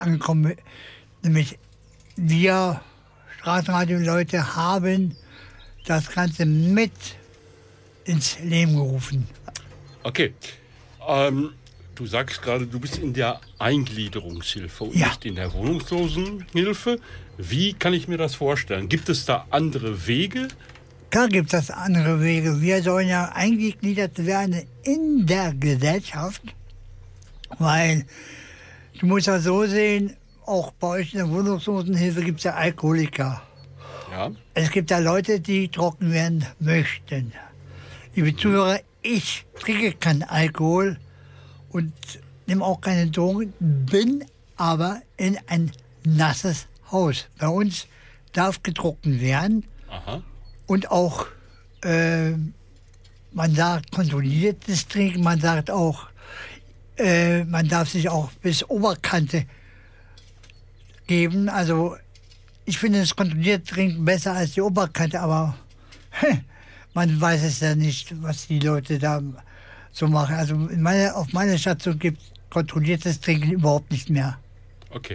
angekommen. Nämlich wir Straßenradio-Leute haben das Ganze mit ins Leben gerufen. Okay. Du sagst gerade, du bist in der Eingliederungshilfe und nicht in der Wohnungslosenhilfe. Wie kann ich mir das vorstellen? Gibt es da andere Wege? Klar gibt es andere Wege. Wir sollen ja eingegliedert werden in der Gesellschaft, weil du musst ja so sehen, auch bei euch in der Wohnungslosenhilfe gibt es ja Alkoholiker. Ja. Es gibt ja Leute, die trocken werden möchten. Liebe Zuhörer, ich trinke keinen Alkohol und nehme auch keine Drogen, bin aber in ein nasses Haus. Bei uns darf getrunken werden. Aha. Und auch, man sagt kontrolliertes Trinken, man sagt auch, man darf sich auch bis Oberkante geben. Also ich finde das kontrollierte Trinken besser als die Oberkante, aber man weiß es ja nicht, was die Leute da so machen. Also auf meiner Station gibt es kontrolliertes Trinken überhaupt nicht mehr. Okay.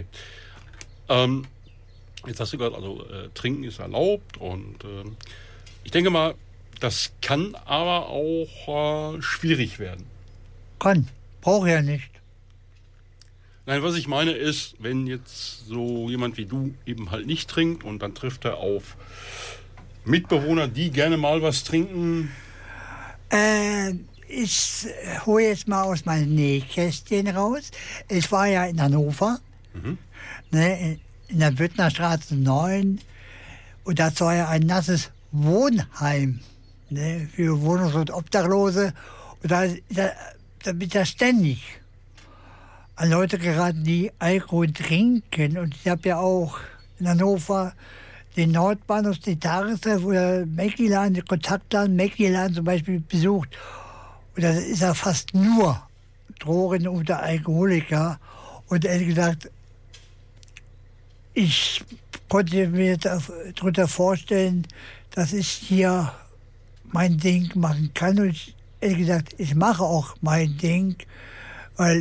Jetzt hast du gesagt, also Trinken ist erlaubt und ich denke mal, das kann aber auch schwierig werden. Brauche ja nicht. Nein, was ich meine ist, wenn jetzt so jemand wie du eben halt nicht trinkt und dann trifft er auf Mitbewohner, die gerne mal was trinken. Ich hole jetzt mal aus meinem Nähkästchen raus. Ich war ja in Hannover, ne, in der Büttner Straße 9. Und das war ja ein nasses Wohnheim, ne, für Wohnungs- und Obdachlose. Und da bin ich ja ständig an Leute geraten, die Alkohol trinken. Und ich habe ja auch in Hannover den Nordbahnhof, die Tagestreff oder Mäckiladen, den Kontaktladen Mäckiladen zum Beispiel besucht. Und das ist ja fast nur Drogen- oder Alkoholiker. Und ehrlich gesagt, ich konnte mir darunter vorstellen, dass ich hier mein Ding machen kann. Und ehrlich gesagt, ich mache auch mein Ding, weil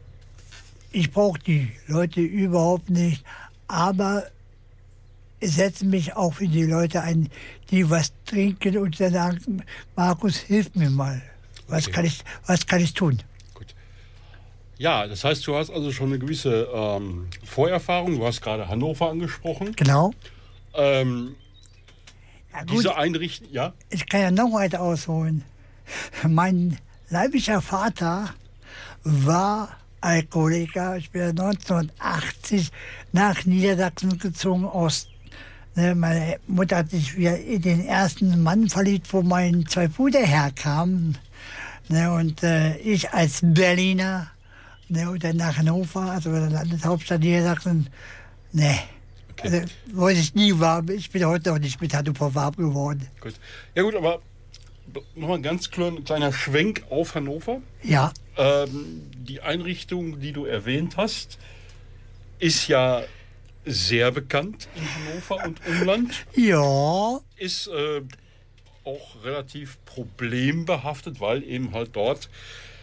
ich brauche die Leute überhaupt nicht. Aber ich setze mich auch für die Leute ein, die was trinken und dann sagen, Markus, hilf mir mal. Was kann ich tun? Gut. Ja, das heißt, du hast also schon eine gewisse Vorerfahrung. Du hast gerade Hannover angesprochen. Genau. Ja, diese Einrichtung, ja? Ich kann ja noch weiter ausholen. Mein leiblicher Vater war Alkoholiker. Ich bin 1980 nach Niedersachsen gezogen meine Mutter hat sich wieder in den ersten Mann verliebt, wo meine zwei Brüder herkamen. Ne, und ich als Berliner, ne, und dann nach Hannover, also der Landeshauptstadt Niedersachsen, ne. Okay. Also, wo ich nie war, ich bin heute noch nicht mit Hannover warm geworden. Gut. Ja gut, aber nochmal ein ganz kleiner Schwenk auf Hannover. Ja. Die Einrichtung, die du erwähnt hast, ist ja sehr bekannt in Hannover und Umland. Ja. Ist auch relativ problembehaftet, weil eben halt dort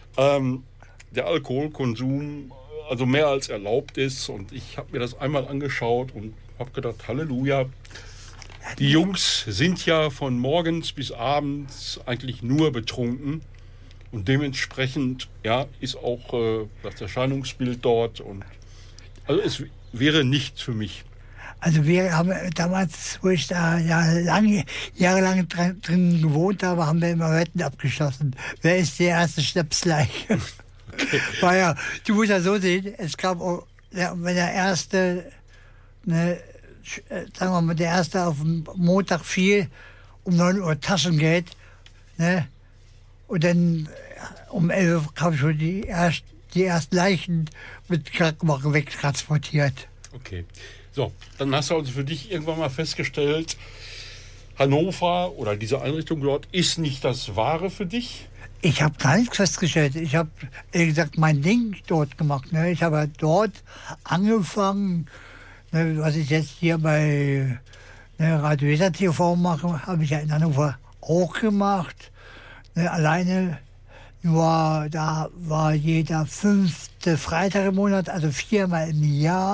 der Alkoholkonsum also mehr als erlaubt ist. Und ich habe mir das einmal angeschaut und habe gedacht, Halleluja. Die Jungs sind ja von morgens bis abends eigentlich nur betrunken. Und dementsprechend ja, ist auch das Erscheinungsbild dort. Und also es wäre nichts für mich. Also wir haben damals, wo ich da jahrelang drin gewohnt habe, haben wir immer Wetten abgeschlossen. Wer ist der erste Schnapslein? Okay. Weil ja, du musst ja so sehen, es gab auch, wenn der erste, ne, sagen wir mal, der erste auf Montag fiel, um 9 Uhr Taschengeld, ne, und dann um 11 Uhr kamen schon die ersten Leichen mit Krankenwagen wegtransportiert. Okay. So, dann hast du also für dich irgendwann mal festgestellt, Hannover oder diese Einrichtung dort ist nicht das Wahre für dich? Ich habe gar nichts festgestellt. Ich habe, ehrlich gesagt, mein Ding dort gemacht. Ne? Ich habe dort angefangen, ne, was ich jetzt hier bei Radio Weser TV mache, habe ich ja in Hannover auch gemacht. Ne? Alleine, nur da war jeder 5. Freitag im Monat, also 4-mal im Jahr.